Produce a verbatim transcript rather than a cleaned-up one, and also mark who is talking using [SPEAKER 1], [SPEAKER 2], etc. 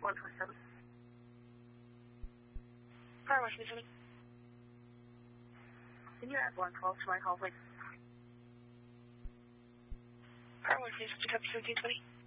[SPEAKER 1] one twenty-seven.
[SPEAKER 2] Car wash, Miss Honey.
[SPEAKER 1] Can you add one call to my call, please?
[SPEAKER 2] Car wash, please. Kentucky seventeen twenty.